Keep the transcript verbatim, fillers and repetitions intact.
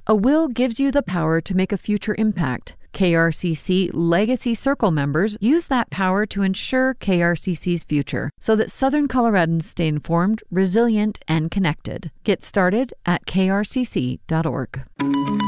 A will gives you the power to make a future impact. K R C C Legacy Circle members use that power to ensure K R C C's future so that Southern Coloradans stay informed, resilient, and connected. Get started at K R C C dot org.